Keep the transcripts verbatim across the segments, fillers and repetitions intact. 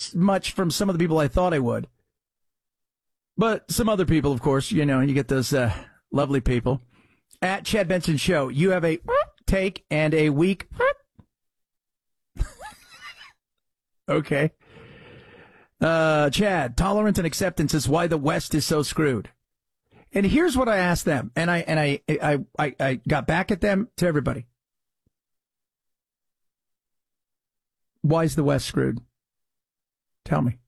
as much from some of the people I thought I would. But some other people, of course, you know, you get those uh, lovely people. At Chad Benson Show, you have a take and a weak. Okay. Uh, Chad, tolerance and acceptance is why the West is so screwed. And here's what I asked them, and I and I I I, I got back at them to everybody. Why is the West screwed? Tell me.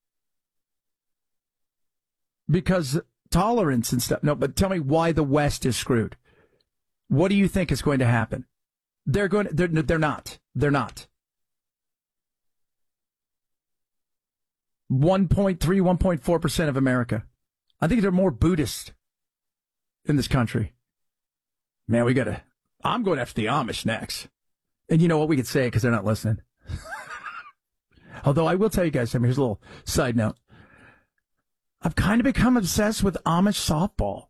Because tolerance and stuff. No, but tell me why the West is screwed. What do you think is going to happen? They're going. They're they're not. They're not. one point three, one point four percent of America. I think there are more Buddhists in this country. Man, we got to, I'm going after the Amish next. And you know what? We could say it because they're not listening. Although I will tell you guys something. Here's a little side note. I've kind of become obsessed with Amish softball.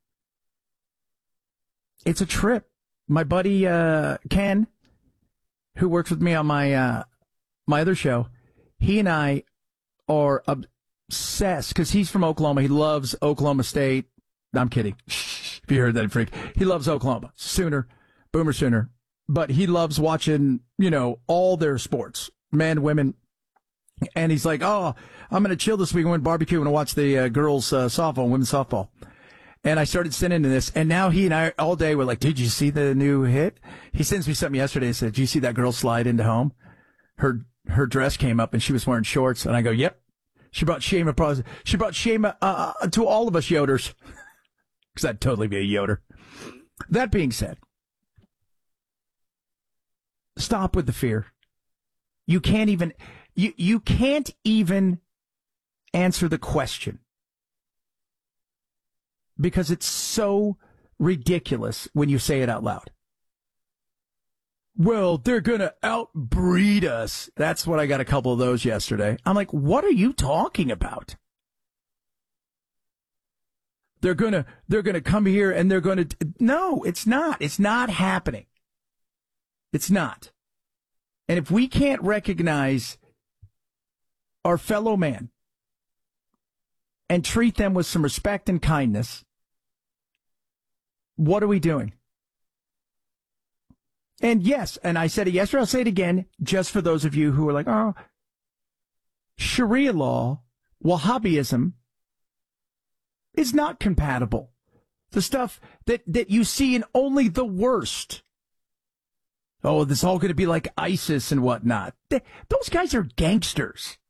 It's a trip. My buddy, uh, Ken, who works with me on my, uh, my other show, he and I are obsessed because he's from Oklahoma. He loves Oklahoma State. I'm kidding. If you heard that, freak. He loves Oklahoma. Sooner, Boomer Sooner. But he loves watching, you know, all their sports, men, women. And he's like, oh, I'm going to chill this week and went barbecue and watch the uh, girls uh, softball, women's softball. And I started sending to this. And now he and I all day were like, did you see the new hit? He sends me something yesterday and said, did you see that girl slide into home? Her her dress came up and she was wearing shorts. And I go, yep. She brought shame across. She brought shame uh, uh, to all of us Yoders. Because I'd totally be a Yoder. That being said, stop with the fear. You can't even, you, you can't even answer the question. Because it's so ridiculous when you say it out loud. Well, they're going to outbreed us. That's what I got a couple of those yesterday. I'm like, what are you talking about? They're going to, they're going to come here and they're going to, no, it's not. It's not happening. It's not. And if we can't recognize our fellow man and treat them with some respect and kindness, what are we doing? And yes, and I said it yesterday, I'll say it again, just for those of you who are like, oh, Sharia law, Wahhabism, is not compatible. The stuff that, that you see in only the worst. Oh, this is all going to be like ISIS and whatnot. They, those guys are gangsters.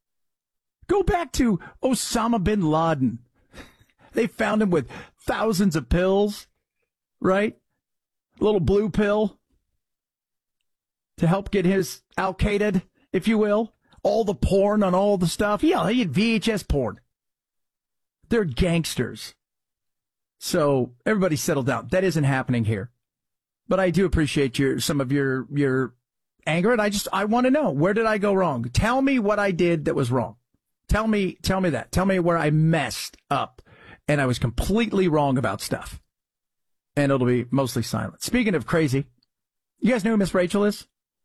Go back to Osama bin Laden. They found him with thousands of pills, right? A little blue pill to help get his Al-Qaeda, if you will. All the porn on all the stuff. Yeah, he had V H S porn. They're gangsters. So everybody settle down. That isn't happening here. But I do appreciate your some of your your anger, and I just I want to know, where did I go wrong? Tell me what I did that was wrong. Tell me tell me that. Tell me where I messed up and I was completely wrong about stuff. And it'll be mostly silent. Speaking of crazy, you guys know who Miss Rachel is?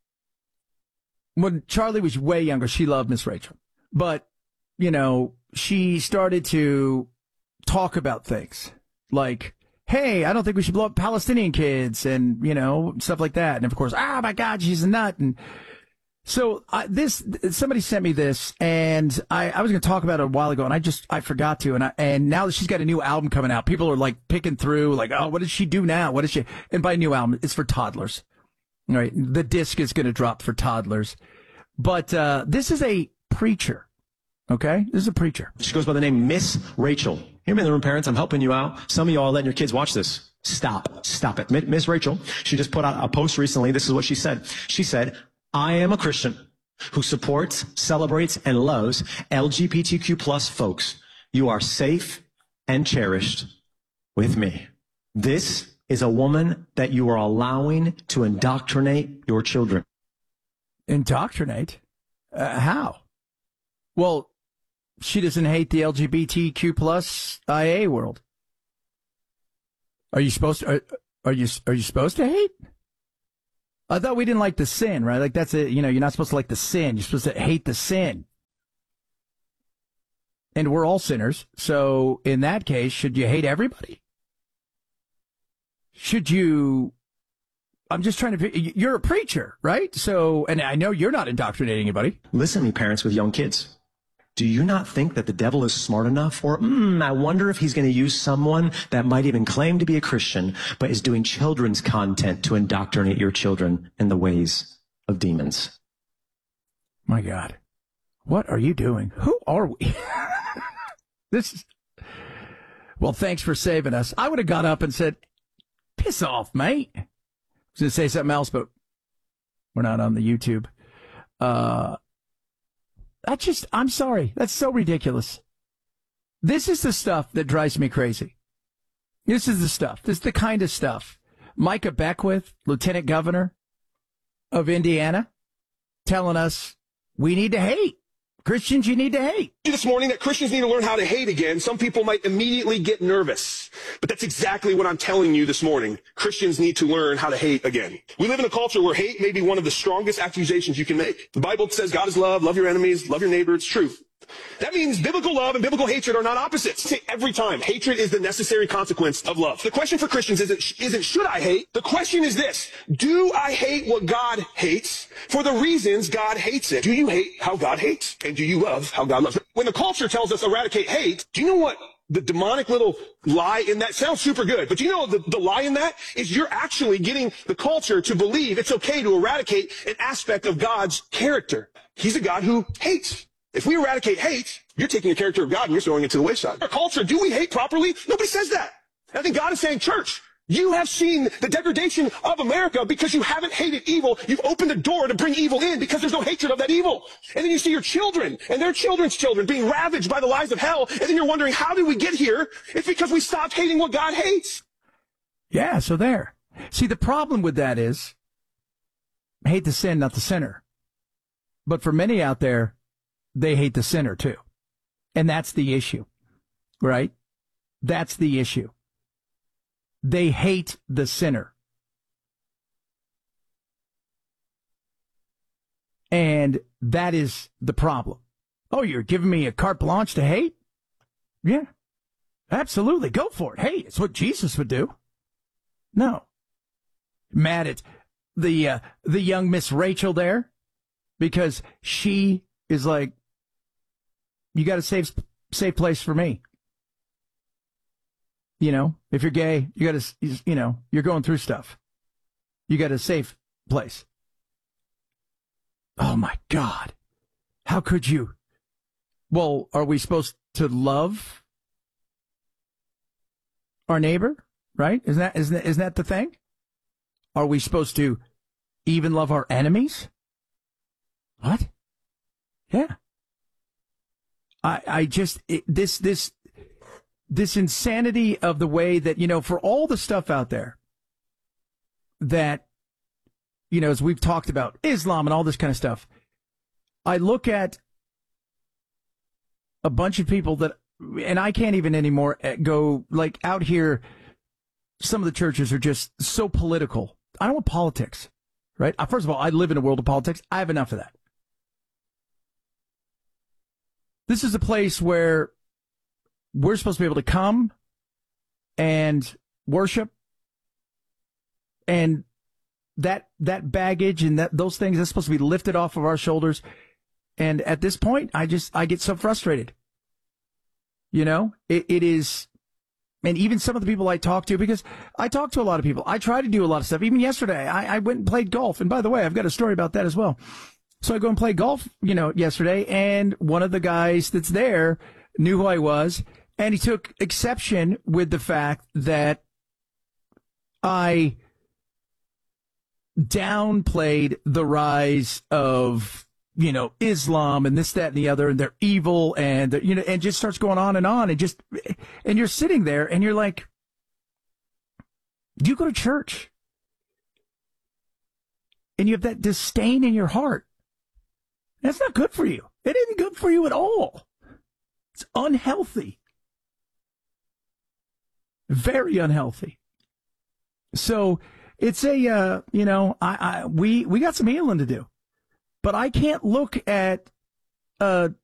When Charlie was way younger, she loved Miss Rachel. But, you know, she started to talk about things like, hey, I don't think we should blow up Palestinian kids and, you know, stuff like that. And, of course, oh, my God, she's a nut. And so I, this somebody sent me this, and I, I was going to talk about it a while ago, and I just I forgot to. And I, and now that she's got a new album coming out, people are, like, picking through, like, oh, what did she do now? What is she? And by new album, it's for toddlers. All right, the disc is going to drop for toddlers. But uh, this is a preacher, okay? This is a preacher. She goes by the name Miss Rachel. Hear me in the room, parents. I'm helping you out. Some of y'all are letting your kids watch this. Stop. Stop it. Miss Rachel, she just put out a post recently. This is what she said. She said, I am a Christian who supports, celebrates, and loves L G B T Q plus folks. You are safe and cherished with me. This is a woman that you are allowing to indoctrinate your children. Indoctrinate? Uh, how? Well, she doesn't hate the L G B T Q plus I A world. Are you supposed to? Are, are you are you supposed to hate? I thought we didn't like the sin, right? Like that's a you know you're not supposed to like the sin. You're supposed to hate the sin. and we're all sinners. So in that case, should you hate everybody? Should you, I'm just trying to, you're a preacher, right? So, and I know you're not indoctrinating anybody. Listen to me, parents with young kids. Do you not think that the devil is smart enough? Or, mm, I wonder if he's going to use someone that might even claim to be a Christian, but is doing children's content to indoctrinate your children in the ways of demons. My God. What are you doing? Who are we? This is, well, thanks for saving us. I would have got up and said, piss off, mate. I was going to say something else, but we're not on the YouTube. Uh, That's just, I'm sorry. That's so ridiculous. This is the stuff that drives me crazy. This is the stuff. This is the kind of stuff. Micah Beckwith, Lieutenant Governor of Indiana, telling us we need to hate. Christians, you need to hate. This morning that Christians need to learn how to hate again. Some people might immediately get nervous, but that's exactly what I'm telling you this morning. Christians need to learn how to hate again. We live in a culture where hate may be one of the strongest accusations you can make. The Bible says God is love, love your enemies, love your neighbor. It's true. That means biblical love and biblical hatred are not opposites. Every time, hatred is the necessary consequence of love. The question for Christians isn't, isn't should I hate? The question is this: do I hate what God hates for the reasons God hates it? Do you hate how God hates? And do you love how God loves? When the culture tells us eradicate hate, do you know what the demonic little lie in that sounds super good, but do you know the, the lie in that is you're actually getting the culture to believe it's okay to eradicate an aspect of God's character. He's a God who hates. If we eradicate hate, you're taking the character of God and you're throwing it to the wayside. Our culture, do we hate properly? Nobody says that. I think God is saying, church, you have seen the degradation of America because you haven't hated evil. You've opened a door to bring evil in because there's no hatred of that evil. And then you see your children and their children's children being ravaged by the lies of hell. And then you're wondering, how did we get here? It's because we stopped hating what God hates. Yeah, so there. See, the problem with that is hate the sin, not the sinner. But for many out there, they hate the sinner too. And that's the issue, right? That's the issue. They hate the sinner. And that is the problem. Oh, you're giving me a carte blanche to hate? Yeah, absolutely. Go for it. Hey, it's what Jesus would do. No. Mad at the, uh, the young Miss Rachel there because she is like, you got a safe, safe place for me. You know, if you're gay, you got to, you know, you're going through stuff. You got a safe place. Oh, my God. How could you? Well, are we supposed to love our neighbor? Right? Isn't that, isn't that, isn't that the thing? Are we supposed to even love our enemies? What? Yeah. I, I just, it, this, this, this insanity of the way that, you know, for all the stuff out there that, you know, as we've talked about Islam and all this kind of stuff, I look at a bunch of people that, and I can't even anymore go like out here. Some of the churches are just so political. I don't want politics, right? First of all, I live in a world of politics. I have enough of that. This is a place where we're supposed to be able to come and worship, and that that baggage and that those things that's supposed to be lifted off of our shoulders. And at this point, I just I get so frustrated. You know, it, it is, and even some of the people I talk to, because I talk to a lot of people. I try to do a lot of stuff. Even yesterday, I, I went and played golf. And by the way, I've got a story about that as well. So I go and play golf, you know, yesterday, and one of the guys that's there knew who I was, and he took exception with the fact that I downplayed the rise of, you know, Islam and this, that, and the other, and they're evil, and, you know, and just starts going on and on, and just, and you're sitting there, and you're like, you go to church, and you have that disdain in your heart. That's not good for you. It isn't good for you at all. It's unhealthy. Very unhealthy. So it's a, uh, you know, I, I, we, we got some healing to do, but I can't look at a